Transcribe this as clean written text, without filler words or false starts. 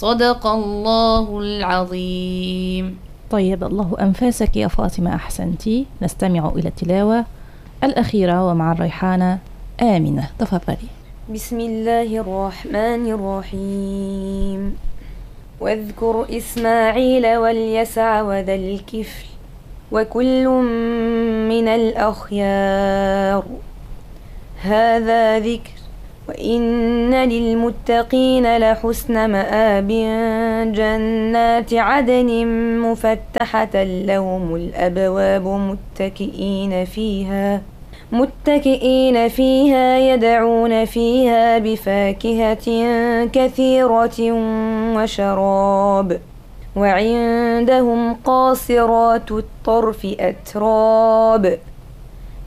صدق الله العظيم. طيب الله أنفاسك يا فاطمة، أحسنتي. نستمع إلى التلاوة الأخيرة ومع الريحانة آمنة، تفضلي. بسم الله الرحمن الرحيم. واذكر إسماعيل واليسع وذا الكفل وكل من الأخيار هذا ذكر وإن للمتقين لحسن مآب جنات عدن مفتحة لهم الأبواب متكئين فيها يدعون فيها بفاكهة كثيرة وشراب وعندهم قاصرات الطرف أتراب